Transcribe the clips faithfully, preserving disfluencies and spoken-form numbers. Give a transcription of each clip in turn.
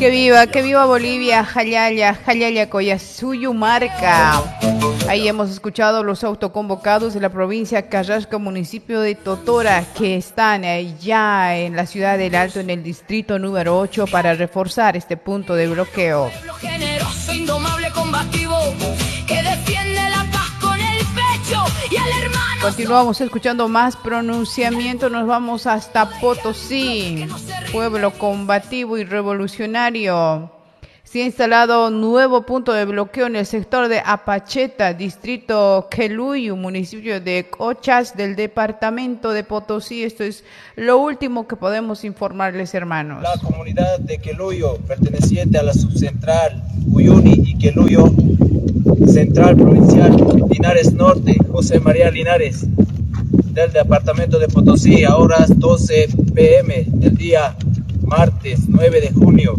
Que viva, que viva Bolivia, Jayaya, Jayaya Collasuyu Marca. Ahí hemos escuchado los autoconvocados de la provincia Carrasco, municipio de Totora, que están ya en la ciudad del Alto, en el distrito número ocho, para reforzar este punto de bloqueo. Generoso, indomable, combativo, que defiende la paz con el pecho y al hermano. Continuamos escuchando más pronunciamiento, nos vamos hasta Potosí. Pueblo combativo y revolucionario. Se ha instalado un nuevo punto de bloqueo en el sector de Apacheta, distrito Queluyo, municipio de Ochas, del departamento de Potosí. Esto es lo último que podemos informarles, hermanos. La comunidad de Queluyo, perteneciente a la subcentral Uyuni y Queluyo, central provincial Linares Norte, José María Linares, del departamento de Potosí, a horas doce pe eme del día martes nueve de junio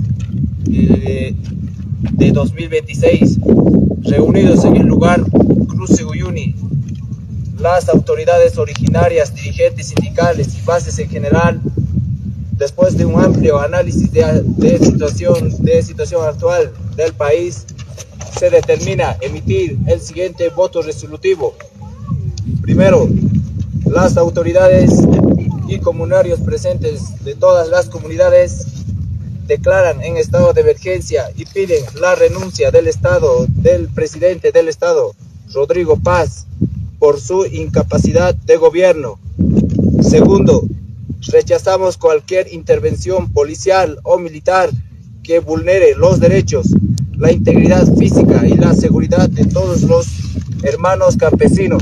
de, de dos mil veintiséis, reunidos en el lugar Cruce Uyuni, las autoridades originarias, dirigentes sindicales y bases en general, después de un amplio análisis de, de, situación, de situación actual del país, se determina emitir el siguiente voto resolutivo. Primero, las autoridades y comunarios presentes de todas las comunidades declaran en estado de emergencia y piden la renuncia del Estado, del presidente del Estado, Rodrigo Paz, por su incapacidad de gobierno. Segundo, rechazamos cualquier intervención policial o militar que vulnere los derechos, la integridad física y la seguridad de todos los hermanos campesinos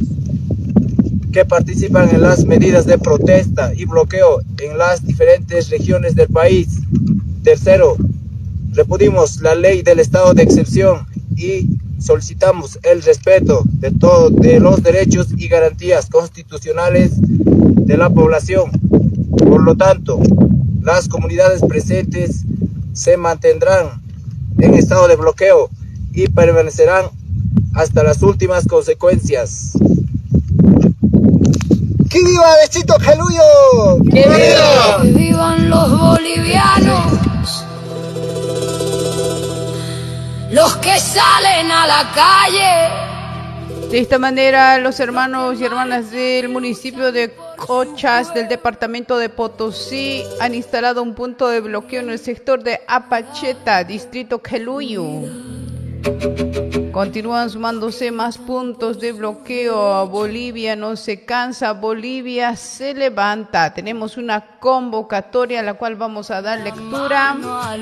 que participan en las medidas de protesta y bloqueo en las diferentes regiones del país. Tercero, repudimos la ley del estado de excepción y solicitamos el respeto de todos de los derechos y garantías constitucionales de la población. Por lo tanto, las comunidades presentes se mantendrán en estado de bloqueo y permanecerán hasta las últimas consecuencias. ¡Que viva Distrito Queluyo! ¡Que viva! ¡Que vivan los bolivianos! Los que salen a la calle. De esta manera, los hermanos y hermanas del municipio de Ochas, del departamento de Potosí, han instalado un punto de bloqueo en el sector de Apacheta, distrito Queluyo. Continúan sumándose más puntos de bloqueo. Bolivia no se cansa, Bolivia se levanta. Tenemos una convocatoria a la cual vamos a dar lectura.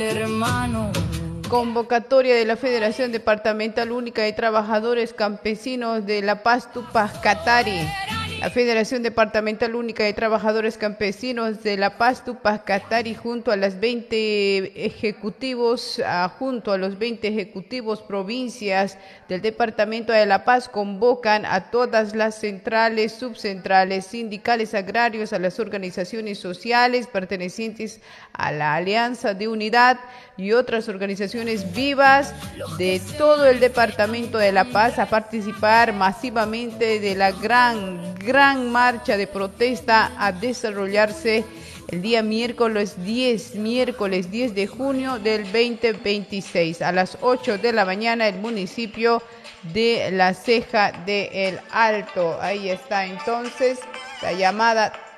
Convocatoria de la Federación Departamental Única de Trabajadores Campesinos de La Paz, Tupac Katari. La Federación Departamental Única de Trabajadores Campesinos de La Paz, Tupac Katari, junto a las veinte ejecutivos, uh, junto a los veinte ejecutivos provincias del Departamento de La Paz, convocan a todas las centrales, subcentrales, sindicales, agrarios, a las organizaciones sociales pertenecientes a la Alianza de Unidad y otras organizaciones vivas de todo el Departamento de La Paz a participar masivamente de la gran gran marcha de protesta a desarrollarse el día miércoles diez, miércoles diez de junio del veinte veintiséis a las ocho de la mañana, el municipio de La Ceja de El Alto. Ahí está entonces la llamada